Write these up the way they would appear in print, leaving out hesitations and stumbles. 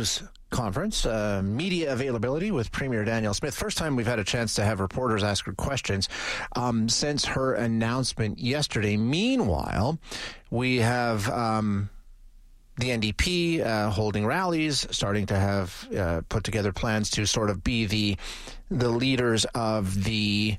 news conference, media availability with Premier Danielle Smith. First time we've had a chance to have reporters ask her questions since her announcement yesterday. Meanwhile, we have the NDP holding rallies, starting to have put together plans to sort of be the leaders of the...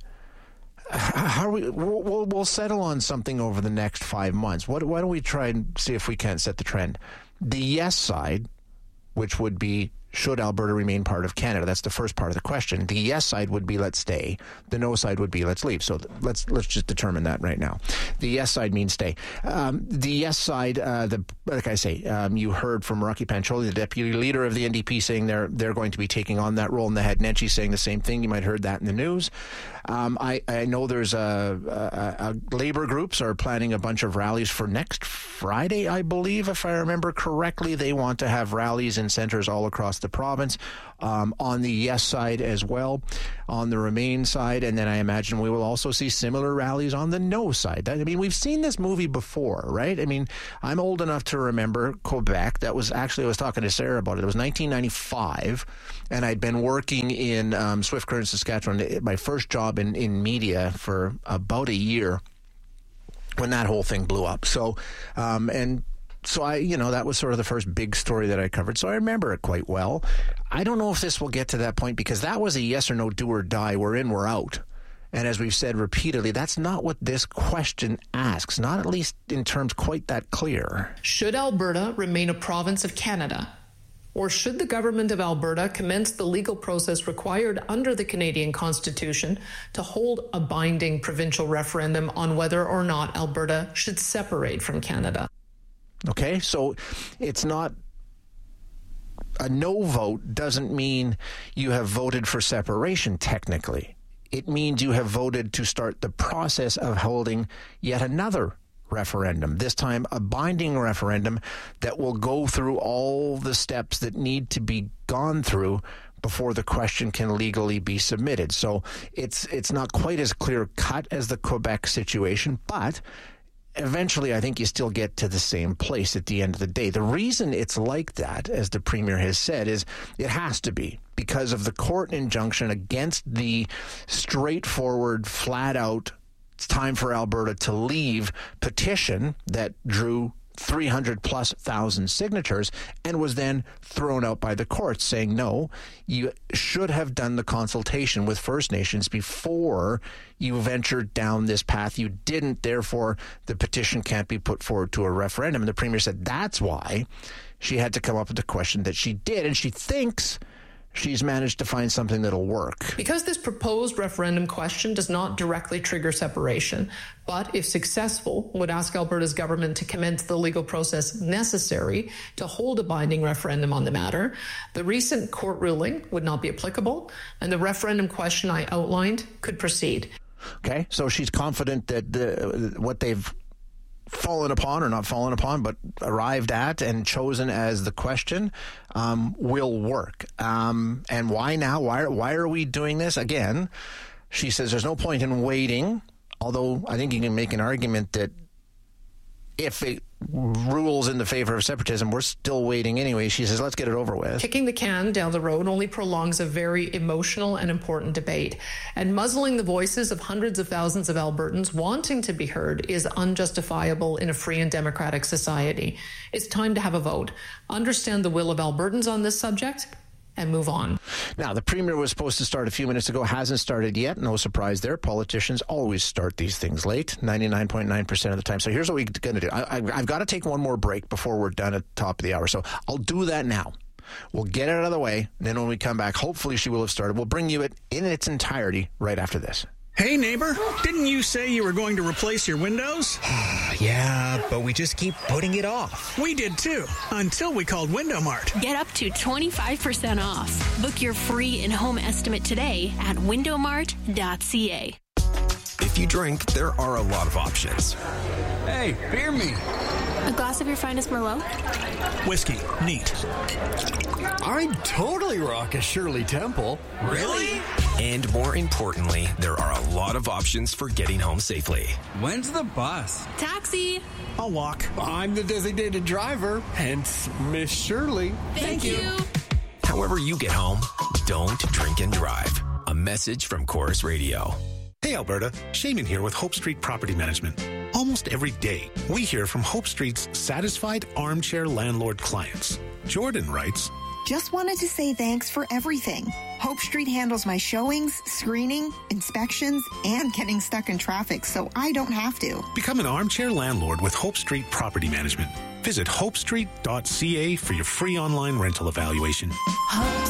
We'll settle on something over the next 5 months. Why don't we try and see if we can't set the trend? The yes side, which would be, should Alberta remain part of Canada? That's the first part of the question. The yes side would be, let's stay. The no side would be, let's leave. So let's just determine that right now. The yes side means stay. The yes side, like I say, you heard from Rocky Pancholi, the deputy leader of the NDP, saying they're going to be taking on that role, and the head Nenshi saying the same thing. You might have heard that in the news. I know there's labor groups are planning a bunch of rallies for next Friday, I believe, if I remember correctly. They want to have rallies in centres all across the province, on the yes side as well, on the remain side, and then I imagine we will also see similar rallies on the no side. I mean, we've seen this movie before, right? I mean, I'm old enough to remember Quebec. That was actually, I was talking to Sarah about it. It was 1995, and I'd been working in Swift Current, Saskatchewan, my first job in media for about a year when that whole thing blew up. So, So that was sort of the first big story that I covered. So I remember it quite well. I don't know if this will get to that point, because that was a yes or no, do or die. We're in, we're out. And as we've said repeatedly, that's not what this question asks, not at least in terms quite that clear. Should Alberta remain a province of Canada? Or should the government of Alberta commence the legal process required under the Canadian Constitution to hold a binding provincial referendum on whether or not Alberta should separate from Canada? Okay, so it's not a no vote doesn't mean you have voted for separation technically. It means you have voted to start the process of holding yet another referendum, this time a binding referendum that will go through all the steps that need to be gone through before the question can legally be submitted. So it's not quite as clear cut as the Quebec situation, but eventually, I think you still get to the same place at the end of the day. The reason it's like that, as the Premier has said, is it has to be because of the court injunction against the straightforward, flat-out, it's time for Alberta to leave petition that drew 300,000+ signatures and was then thrown out by the courts, saying, no, you should have done the consultation with First Nations before you ventured down this path. You didn't, therefore the petition can't be put forward to a referendum. And the Premier said that's why she had to come up with the question that she did, and she thinks she's managed to find something that'll work. Because this proposed referendum question does not directly trigger separation, but if successful, would ask Alberta's government to commence the legal process necessary to hold a binding referendum on the matter, the recent court ruling would not be applicable, and the referendum question I outlined could proceed. Okay, so she's confident that what they've fallen upon, or not fallen upon, but arrived at and chosen as the question will work. And why now? Why are we doing this? Again, she says there's no point in waiting, although I think you can make an argument that if it rules in the favor of separatism, we're still waiting anyway. She says, let's get it over with. Kicking the can down the road only prolongs a very emotional and important debate. And muzzling the voices of hundreds of thousands of Albertans wanting to be heard is unjustifiable in a free and democratic society. It's time to have a vote, understand the will of Albertans on this subject, and move on. Now, the Premier was supposed to start a few minutes ago, hasn't started yet. No surprise there. Politicians always start these things late, 99.9% of the time. So here's what we're going to do. I've got to take one more break before we're done at the top of the hour. So I'll do that now. We'll get it out of the way. And then when we come back, hopefully she will have started. We'll bring you it in its entirety right after this. Hey, neighbor, didn't you say you were going to replace your windows? Yeah, but we just keep putting it off. We did too, until we called Window Mart. Get up to 25% off. Book your free in-home estimate today at windowmart.ca. If you drink, there are a lot of options. Hey, beer me. A glass of your finest Merlot? Whiskey, neat. I'd totally rock a Shirley Temple. Really? And more importantly, there are a lot of options for getting home safely. When's the bus? Taxi. I'll walk. I'm the designated driver, hence Miss Shirley. Thank you. However you get home, don't drink and drive. A message from Chorus Radio. Hey Alberta, Shaman here with Hope Street Property Management. Almost every day, we hear from Hope Street's satisfied armchair landlord clients. Jordan writes, just wanted to say thanks for everything. Hope Street handles my showings, screening, inspections, and getting stuck in traffic so I don't have to. Become an armchair landlord with Hope Street Property Management. Visit hopestreet.ca for your free online rental evaluation.